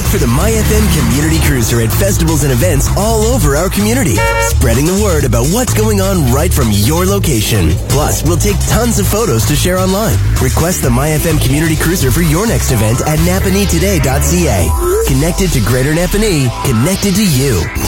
for the MyFM Community Cruiser at festivals and events all over our community, spreading the word about what's going on right from your location. Plus, we'll take tons of photos to share online. Request the MyFM Community Cruiser for your next event at napanee today.ca. Connected to Greater Napanee, connected to you.